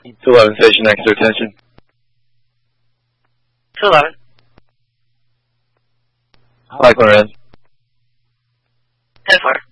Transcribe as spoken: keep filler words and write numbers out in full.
two eleven station, extra attention. two eleven. Hi, Cloran. ten four.